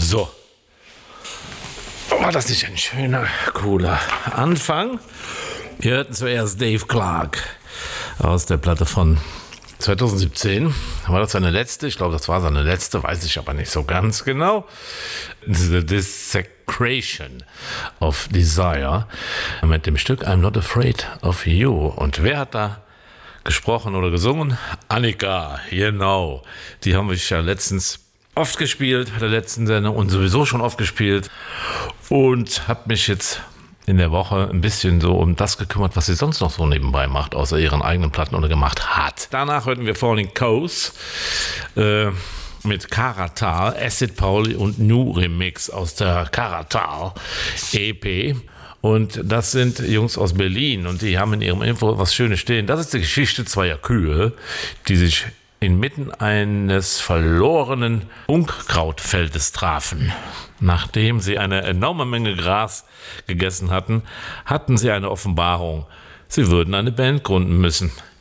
So. War das nicht ein schöner, cooler Anfang? Wir hörten zuerst Dave Clark aus der Platte von 2017. War das seine letzte? Ich glaube, das war seine letzte, weiß ich aber nicht so ganz genau. The Desecration of Desire mit dem Stück I'm Not Afraid of You. Und wer hat da gesprochen oder gesungen? Annika, genau. Die haben wir ja letztens oft gespielt, bei der letzten Sendung und sowieso schon oft gespielt. Und habe mich jetzt in der Woche ein bisschen so um das gekümmert, was sie sonst noch so nebenbei macht, außer ihren eigenen Platten oder gemacht hat. Danach hörten wir Falling Coast mit Karatal, Acid Pauli und New Remix aus der Karatal EP. Und das sind Jungs aus Berlin und die haben in ihrem Info was Schönes stehen. Das ist die Geschichte zweier Kühe, die sich inmitten eines verlorenen Unkrautfeldes trafen. Nachdem sie eine enorme Menge Gras gegessen hatten, hatten sie eine Offenbarung. Sie würden eine Band gründen müssen.